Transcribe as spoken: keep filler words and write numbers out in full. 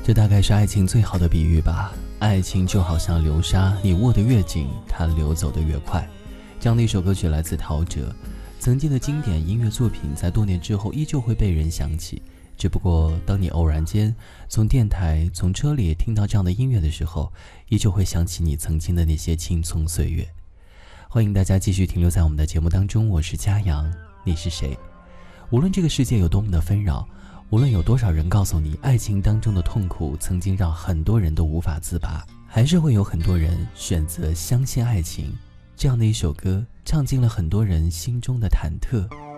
这大概是爱情最好的比喻吧。爱情就好像流沙，你握得越紧，它流走得越快。这样的一首歌曲来自陶喆，曾经的经典音乐作品在多年之后依旧会被人想起，只不过当你偶然间从电台从车里听到这样的音乐的时候，依旧会想起你曾经的那些青葱岁月。欢迎大家继续停留在我们的节目当中，我是嘉阳，你是谁？无论这个世界有多么的纷扰，无论有多少人告诉你爱情当中的痛苦曾经让很多人都无法自拔，还是会有很多人选择相信爱情。这样的一首歌唱进了很多人心中的忐忑。